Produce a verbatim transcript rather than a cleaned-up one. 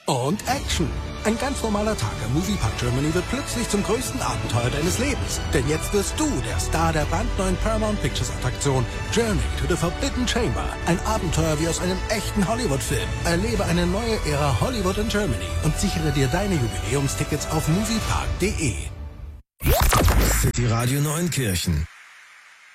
und Action. Ein ganz normaler Tag im Moviepark Germany wird plötzlich zum größten Abenteuer deines Lebens. Denn jetzt wirst du der Star der brandneuen Paramount Pictures Attraktion Journey to the Forbidden Chamber. Ein Abenteuer wie aus einem echten Hollywood-Film. Erlebe eine neue Ära Hollywood in Germany und sichere dir deine Jubiläumstickets auf moviepark punkt de. City Radio Neunkirchen